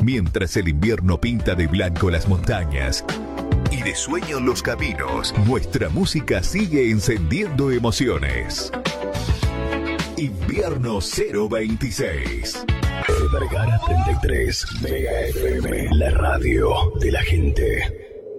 Mientras el invierno pinta de blanco las montañas y de sueño los caminos, nuestra música sigue encendiendo emociones. Invierno 026. Vergara 33, Mega FM, la radio de la gente.